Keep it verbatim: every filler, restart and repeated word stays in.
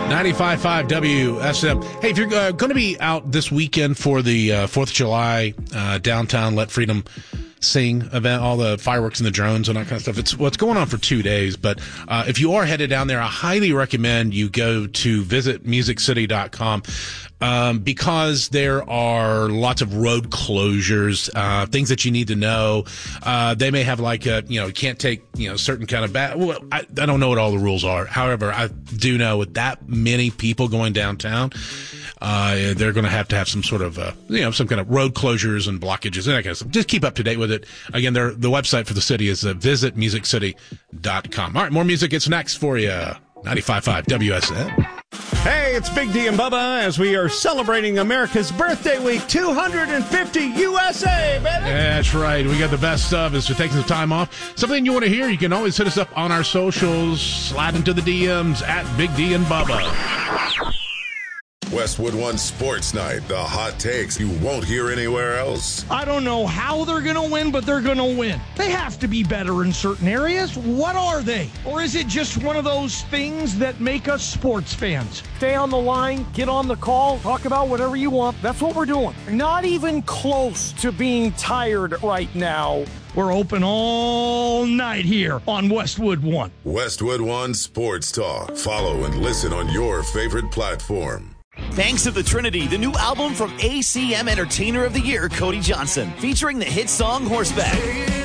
ninety-five point five W S M. Hey, if you're uh, going to be out this weekend for the uh, fourth of July uh, downtown Let Freedom Sing event, all the fireworks and the drones and that kind of stuff, it's what's going on for two days. But uh, if you are headed down there, I highly recommend you go to visit music city dot com. Um, because there are lots of road closures, uh, things that you need to know. Uh, they may have like a, you know, you can't take, you know, certain kind of bad, well, I, I don't know what all the rules are. However, I do know with that many people going downtown, uh, they're going to have to have some sort of, uh, you know, some kind of road closures and blockages and that kind of stuff. Just keep up to date with it. Again, their, the website for the city is uh, visit music city dot com. All right, more music gets next for you. ninety-five point five W S M. Hey, it's Big D and Bubba as we are celebrating America's Birthday Week two hundred fifty U S A, baby! That's right. We got the best stuff is for taking some time off. Something you want to hear, you can always hit us up on our socials. Slide into the D Ms at Big D and Bubba. Westwood One Sports Night, the hot takes you won't hear anywhere else. I don't know how they're going to win, but they're going to win. They have to be better in certain areas. What are they? Or is it just one of those things that make us sports fans? Stay on the line, get on the call, talk about whatever you want. That's what we're doing. Not even close to being tired right now. We're open all night here on Westwood One. Westwood One Sports Talk. Follow and listen on your favorite platform. Banks of the Trinity, the new album from A C M Entertainer of the Year, Cody Johnson, featuring the hit song Horseback.